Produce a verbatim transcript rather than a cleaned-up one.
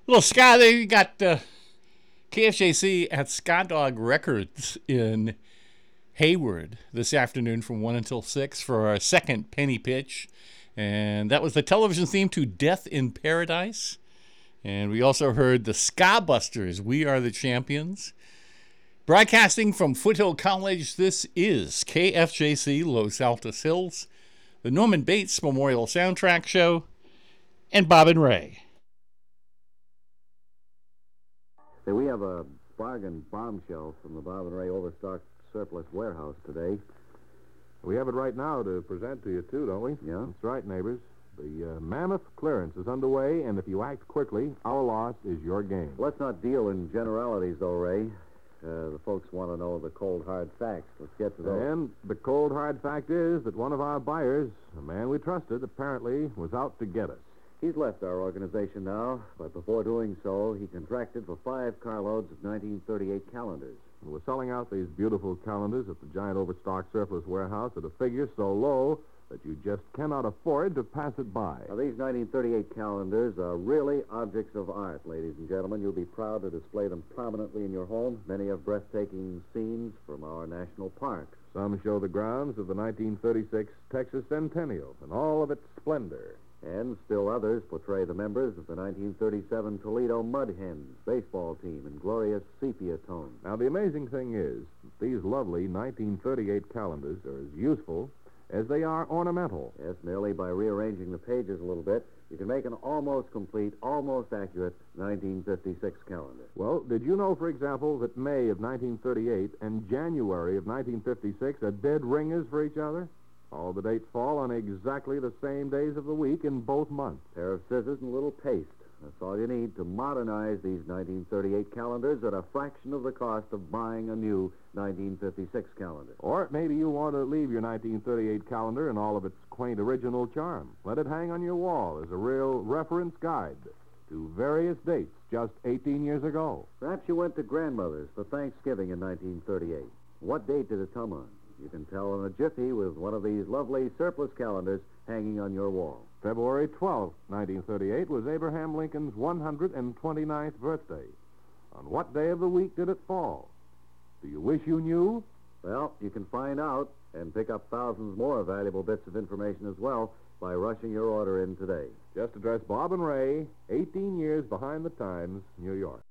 Little Sky, there you got uh, K F J C at Sky Dog Records in Hayward this afternoon from one until six for our second penny pitch. And that was the television theme to Death in Paradise. And we also heard the Ska Busters, We Are the Champions. Broadcasting from Foothill College, this is K F J C Los Altos Hills, the Norman Bates Memorial Soundtrack Show, and Bob and Ray. Say, we have a bargain bombshell from the Bob and Ray Overstock Surplus Warehouse today. We have it right now to present to you, too, don't we? Yeah? That's right, neighbors. The uh, mammoth clearance is underway, and if you act quickly, our loss is your gain. Let's not deal in generalities, though, Ray. Uh, the folks want to know the cold, hard facts. Let's get to those. And the cold, hard fact is that one of our buyers, a man we trusted, apparently was out to get us. He's left our organization now, but before doing so, he contracted for five carloads of nineteen thirty-eight calendars. And we're selling out these beautiful calendars at the giant Overstock Surplus Warehouse at a figure so low that you just cannot afford to pass it by. Now, these nineteen thirty-eight calendars are really objects of art, ladies and gentlemen. You'll be proud to display them prominently in your home. Many have breathtaking scenes from our national parks. Some show the grounds of the nineteen thirty-six Texas Centennial in all of its splendor. And still others portray the members of the nineteen thirty-seven Toledo Mud Hens baseball team in glorious sepia tones. Now, the amazing thing is that these lovely nineteen thirty-eight calendars are as useful as they are ornamental. Yes, merely by rearranging the pages a little bit, you can make an almost complete, almost accurate nineteen fifty-six calendar. Well, did you know, for example, that May of nineteen thirty-eight and January of nineteen fifty-six are dead ringers for each other? All the dates fall on exactly the same days of the week in both months. A pair of scissors and a little paste. That's all you need to modernize these nineteen thirty-eight calendars at a fraction of the cost of buying a new nineteen fifty-six calendar. Or maybe you want to leave your nineteen thirty-eight calendar in all of its quaint original charm. Let it hang on your wall as a real reference guide to various dates just eighteen years ago. Perhaps you went to grandmother's for Thanksgiving in nineteen thirty-eight. What date did it come on? You can tell in a jiffy with one of these lovely surplus calendars hanging on your wall. February twelfth, nineteen thirty-eight, was Abraham Lincoln's one hundred twenty-ninth birthday. On what day of the week did it fall? Do you wish you knew? Well, you can find out and pick up thousands more valuable bits of information as well by rushing your order in today. Just address Bob and Ray, eighteen years behind the times, New York.